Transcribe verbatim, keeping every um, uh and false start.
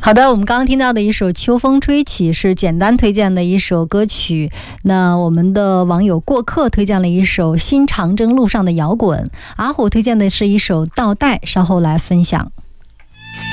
好的，我们刚刚听到的一首《秋风吹起》是简单推荐的一首歌曲。那我们的网友过客推荐了一首《新长征路上的摇滚》，阿虎推荐的是一首《倒带》，稍后来分享。